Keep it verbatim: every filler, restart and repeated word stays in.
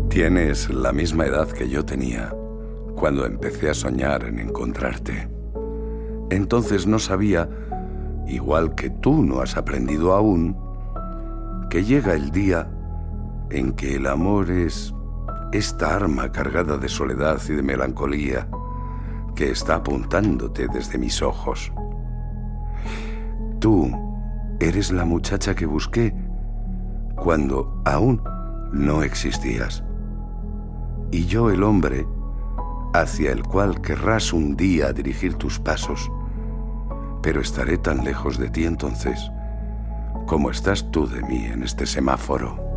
Tienes la misma edad que yo tenía cuando empecé a soñar en encontrarte. Entonces no sabía, igual que tú no has aprendido aún, que llega el día en que el amor es esta arma cargada de soledad y de melancolía que está apuntándote desde mis ojos. Tú eres la muchacha que busqué cuando aún no existías. Y yo el hombre hacia el cual querrás un día dirigir tus pasos, pero estaré tan lejos de ti entonces como estás tú de mí en este semáforo.